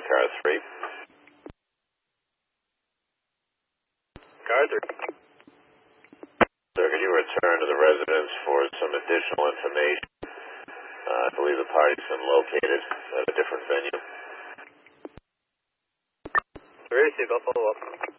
to car 3. Car 3. Sir, could you return to the residence for some additional information? I believe the party's been located at a different venue. Received, I'll follow up.